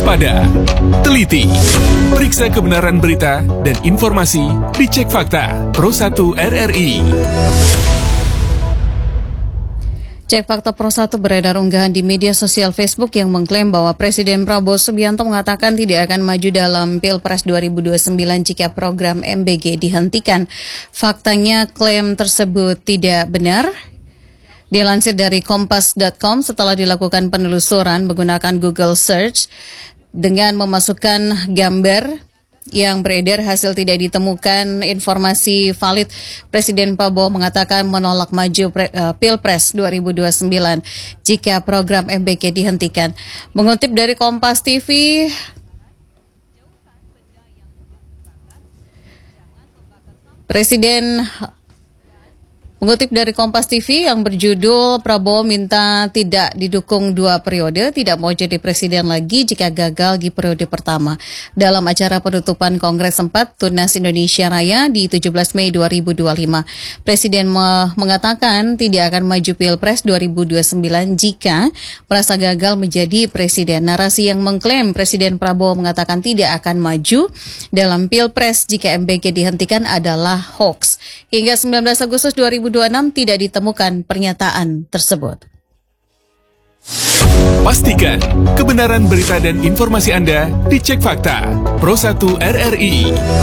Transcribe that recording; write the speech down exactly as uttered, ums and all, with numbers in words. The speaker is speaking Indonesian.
waspada, teliti, periksa kebenaran berita dan informasi, dicek fakta. Pro satu R R I. Cek Fakta Pro satu beredar unggahan di media sosial Facebook yang mengklaim bahwa Presiden Prabowo Subianto mengatakan tidak akan maju dalam Pilpres dua ribu dua puluh sembilan jika program M B G dihentikan. Faktanya klaim tersebut tidak benar. Dilansir dari kompas dot com setelah dilakukan penelusuran menggunakan Google Search dengan memasukkan gambar yang beredar, hasil tidak ditemukan informasi valid. Presiden Prabowo mengatakan menolak maju pre, uh, Pilpres dua ribu dua puluh sembilan jika program M B G dihentikan. Mengutip dari Kompas T V, Presiden Mengutip dari Kompas T V yang berjudul Prabowo minta tidak didukung dua periode, tidak mau jadi presiden lagi jika gagal di periode pertama. Dalam acara penutupan Kongres empat Tunas Indonesia Raya di tujuh belas Mei dua ribu dua puluh lima, Presiden me- mengatakan tidak akan maju Pilpres dua ribu dua puluh sembilan jika merasa gagal menjadi presiden. Narasi yang mengklaim Presiden Prabowo mengatakan tidak akan maju dalam Pilpres jika M B G dihentikan adalah hoax. Hingga sembilan belas Agustus dua ribu dua puluh enam tidak ditemukan pernyataan tersebut. Pastikan kebenaran berita dan informasi Anda dicek fakta. Pro satu R R I.